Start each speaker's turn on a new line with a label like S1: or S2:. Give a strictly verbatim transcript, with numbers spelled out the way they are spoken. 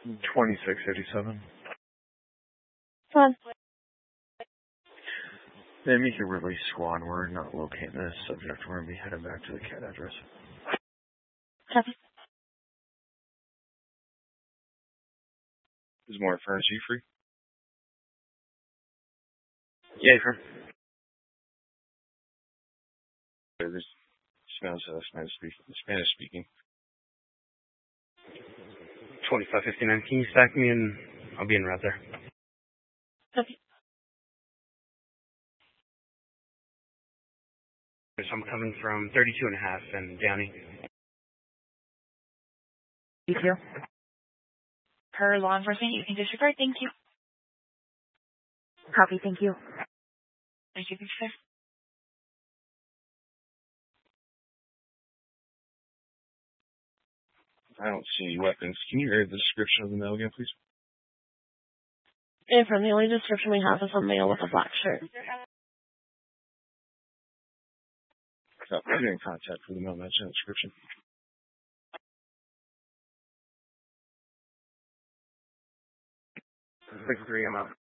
S1: twenty-six eighty-seven.
S2: Fun.
S1: Then you can release squad. We're not locating this subject. We're going to be heading back to the cat address.
S2: Copy.
S1: Is more furnace you free? Yeah, sure. There's Spanish, uh, Spanish speaking. Spanish speaking.
S3: twenty-five fifty-nine. Can you stack me and I'll be en route there.
S2: Copy.
S3: So I'm coming from thirty-two and a half and Downey.
S2: Thank you. Per law enforcement, you can disregard. Thank you. Copy. Thank you. Thank you, sir.
S1: I don't see any weapons. Can you read the description of the male again, please?
S2: And from the only description we have is a male with a black shirt.
S1: So, I'm getting contact with the male matching that description.
S3: six three, I'm out.